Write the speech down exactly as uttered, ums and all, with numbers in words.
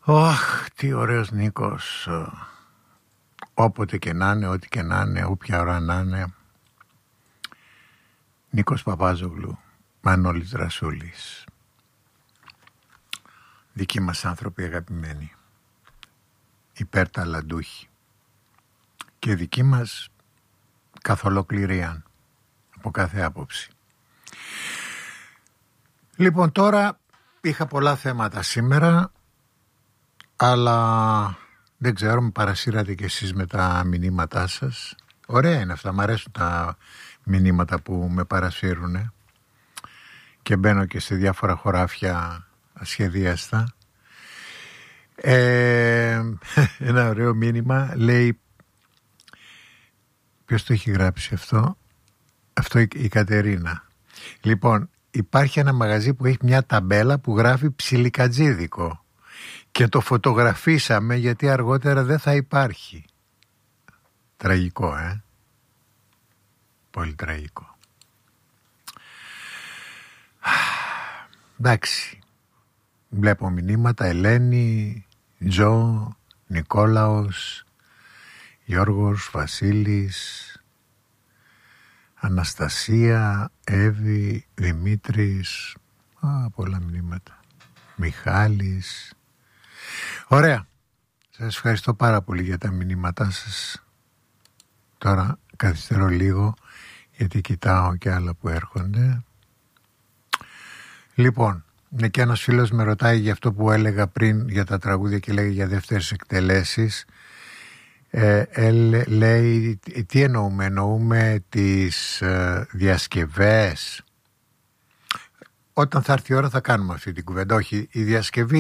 Ωχ, τι ωραίος Νίκος. Όποτε και να είναι, ό,τι και να είναι, όποια ώρα να είναι. Νίκος Παπάζογλου, Μανώλης Ρασούλης. Δικοί μας άνθρωποι αγαπημένοι, υπερταλαντούχοι και δικοί μας καθ' ολοκληρία, από κάθε άποψη. Λοιπόν, τώρα είχα πολλά θέματα σήμερα, αλλά δεν ξέρω, με παρασύρατε κι εσείς με τα μηνύματά σας. Ωραία είναι αυτά, μου αρέσουν τα μηνύματα που με παρασύρουνε και μπαίνω και σε διάφορα χωράφια ασχεδίαστα. Ε, ένα ωραίο μήνυμα λέει, ποιος το έχει γράψει αυτό? Αυτό η, η Κατερίνα. Λοιπόν, υπάρχει ένα μαγαζί που έχει μια ταμπέλα που γράφει ψιλικατζίδικο και το φωτογραφίσαμε γιατί αργότερα δεν θα υπάρχει. Τραγικό, ε? Πολύ τραγικό. Εντάξει, βλέπω μηνύματα. Ελένη, Τζο, Νικόλαος, Γιώργος, Βασίλης, Αναστασία, Εύη, Δημήτρης. Α, πολλά μηνύματα. Μιχάλης. Ωραία. Σας ευχαριστώ πάρα πολύ για τα μηνύματά σας. Τώρα καθυστερώ λίγο γιατί κοιτάω και άλλα που έρχονται. Λοιπόν, είναι και ένας φίλος με ρωτάει για αυτό που έλεγα πριν για τα τραγούδια και λέγει για δεύτερες εκτελέσεις. Ε, ε, λέει, τι εννοούμε? Εννοούμε τις ε, διασκευές. Όταν θα έρθει η ώρα θα κάνουμε αυτή την κουβέντα. Όχι, η διασκευή